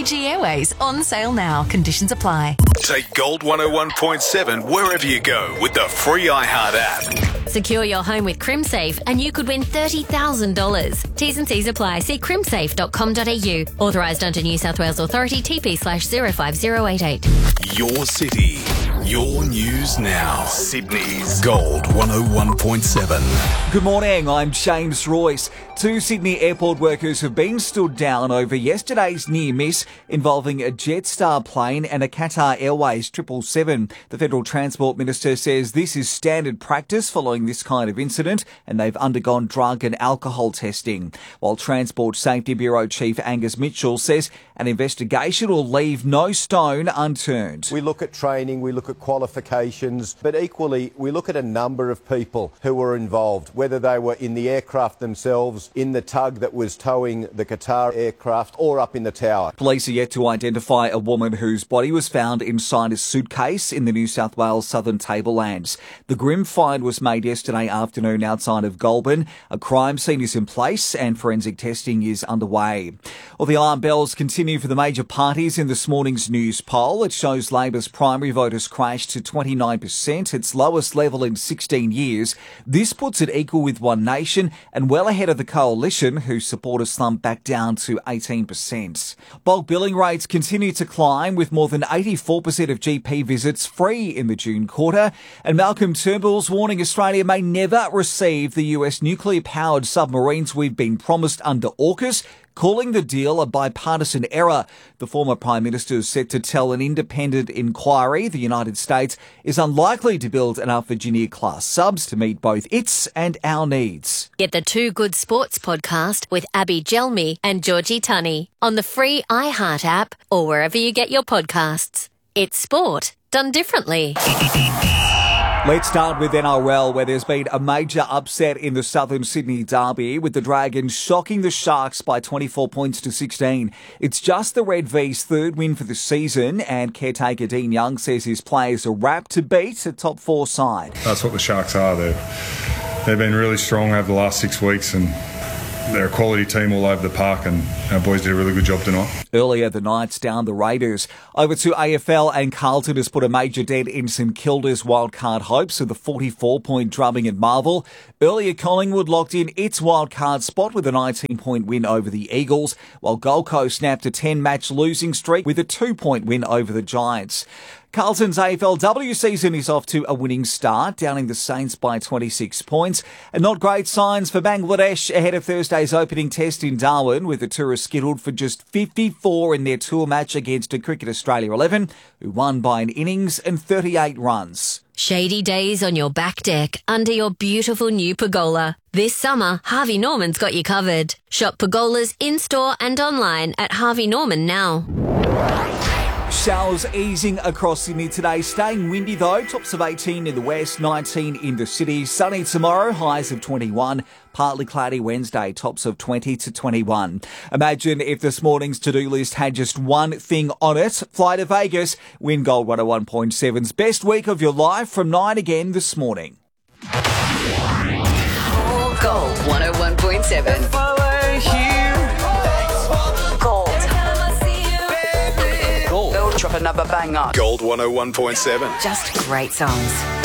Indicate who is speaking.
Speaker 1: Fiji Airways on sale now. Conditions apply.
Speaker 2: Take Gold 101.7 wherever you go with the free iHeart app.
Speaker 3: Secure your home with CrimSafe and you could win $30,000. T's and C's apply. See crimsafe.com.au. Authorised under New South Wales Authority TP/05088.
Speaker 2: Your city, your news now. Sydney's Gold 101.7.
Speaker 4: Good morning, I'm James Royce. 2 Sydney airport workers have been stood down over yesterday's near miss involving a Jetstar plane and a Qatar Airways 777. The Federal Transport Minister says this is standard practice following this kind of incident and they've undergone drug and alcohol testing. While Transport Safety Bureau Chief Angus Mitchell says an investigation will leave no stone unturned.
Speaker 5: We look at training, we look at qualifications, but equally we look at a number of people who were involved, whether they were in the aircraft themselves, in the tug that was towing the Qatar aircraft, or up in the tower.
Speaker 4: Police are yet to identify a woman whose body was found inside a suitcase in the New South Wales Southern Tablelands. The grim find was made yesterday afternoon outside of Goulburn. A crime scene is in place and forensic testing is underway. Well, the alarm bells continue for the major parties in this morning's news poll. It shows Labor's primary voters crashed to 29%, its lowest level in 16 years. This puts it equal with One Nation and well ahead of the Coalition, whose supporters slumped back down to 18%. Bulk billing rates continue to climb, with more than 84% of GP visits free in the June quarter. And Malcolm Turnbull's warning Australia may never receive the US nuclear-powered submarines we've been promised under AUKUS, calling the deal a bipartisan error. The former Prime Minister is set to tell an independent inquiry the United States is unlikely to build enough Virginia-class subs to meet both its and our needs.
Speaker 3: Get the Two Good Sports podcast with Abby Gelmi and Georgie Tunney on the free iHeart app or wherever you get your podcasts. It's sport done differently.
Speaker 4: Let's start with NRL, where there's been a major upset in the Southern Sydney derby, with the Dragons shocking the Sharks by 24 points to 16. It's just the Red V's third win for the season, and caretaker Dean Young says his players are wrapped to beat a top 4 side.
Speaker 6: That's what the Sharks are. They've been really strong over the last 6 weeks, and they're a quality team all over the park, and our boys did a really good job tonight.
Speaker 4: Earlier, the Knights downed the Raiders. Over to AFL, and Carlton has put a major dent in St Kilda's wildcard hopes with a 44-point drubbing at Marvel. Earlier, Collingwood locked in its wildcard spot with a 19-point win over the Eagles, while Gold Coast snapped a 10-match losing streak with a 2-point win over the Giants. Carlton's AFLW season is off to a winning start, downing the Saints by 26 points. And not great signs for Bangladesh ahead of Thursday's opening test in Darwin, with the tourists skittled for just 54 in their tour match against a Cricket Australia 11, who won by an innings and 38 runs.
Speaker 3: Shady days on your back deck under your beautiful new pergola. This summer, Harvey Norman's got you covered. Shop pergolas in-store and online at Harvey Norman now.
Speaker 4: Showers easing across Sydney today, staying windy though. Tops of 18 in the west, 19 in the city. Sunny tomorrow, highs of 21. Partly cloudy Wednesday, tops of 20 to 21. Imagine if this morning's to-do list had just one thing on it. Fly to Vegas, win Gold 101.7's best week of your life from 9 again this morning.
Speaker 1: Gold 101.7. Gold. They'll drop another banger.
Speaker 2: Gold 101.7.
Speaker 1: Just great songs.